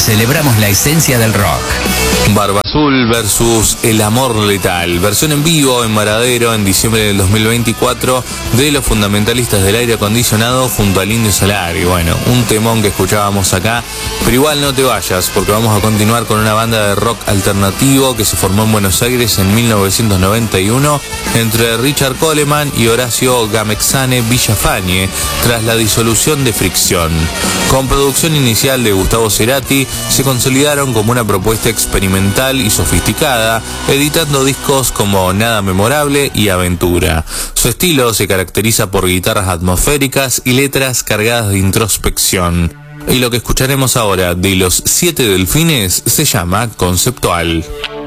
celebramos la esencia del rock. Barba Azul versus El Amor Letal, versión en vivo en Varadero en diciembre del 2024 de los fundamentalistas del aire acondicionado junto al Indio Solari. Bueno, un temón que escuchábamos acá, pero igual no te vayas porque vamos a continuar con una banda de rock alternativo que se formó en Buenos Aires en 1991 entre Richard Coleman y Horacio Gamexane Villafañe tras la disolución de Fricción. Con producción inicial de Gustavo Cerati, se consolidaron como una propuesta experimental y sofisticada, editando discos como Nada Memorable y Aventura. Su estilo se caracteriza por guitarras atmosféricas y letras cargadas de introspección. Y lo que escucharemos ahora de Los Siete Delfines se llama Conceptual.